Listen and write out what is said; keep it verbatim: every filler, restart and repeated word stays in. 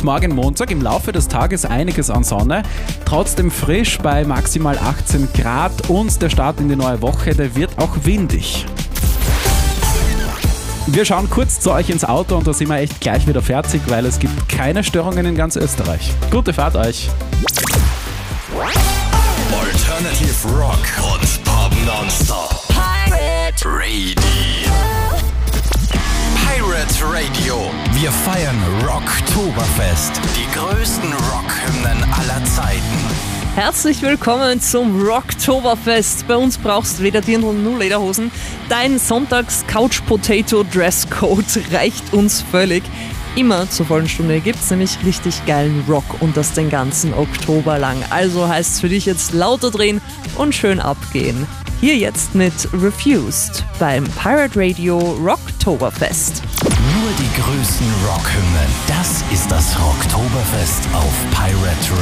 morgen Montag im Laufe des Tages einiges an Sonne. Trotzdem frisch bei maximal achtzehn Grad und der Start in die neue Woche, der wird auch windig. Wir schauen kurz zu euch ins Auto und da sind wir echt gleich wieder fertig, weil es gibt keine Störungen in ganz Österreich. Gute Fahrt euch! Alternative Rock und Pop nonstop. Pirate Radio. Pirate Radio. Wir feiern Rocktoberfest. Die größten Rockhymnen aller Zeiten. Herzlich willkommen zum Rocktoberfest. Bei uns brauchst du weder Dirndl noch Lederhosen. Dein Sonntags-Couch-Potato-Dresscode reicht uns völlig. Immer zur vollen Stunde gibt's nämlich richtig geilen Rock und das den ganzen Oktober lang. Also heißt's für dich jetzt lauter drehen und schön abgehen. Hier jetzt mit Refused beim Pirate Radio Rocktoberfest. Nur die größten Rockhymnen. Das ist das Rocktoberfest auf Pirate